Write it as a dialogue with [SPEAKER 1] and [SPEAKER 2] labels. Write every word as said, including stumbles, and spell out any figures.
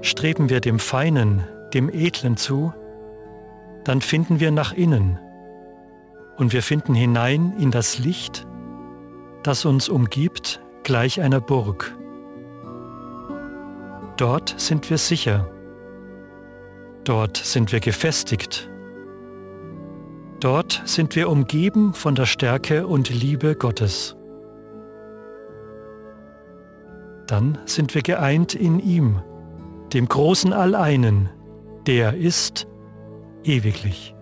[SPEAKER 1] Streben wir dem Feinen, dem Edlen zu, dann finden wir nach innen und wir finden hinein in das Licht, das uns umgibt gleich einer Burg. Dort sind wir sicher, dort sind wir gefestigt, dort sind wir umgeben von der Stärke und Liebe Gottes. Dann sind wir geeint in ihm, dem großen Alleinen, der ist ewiglich.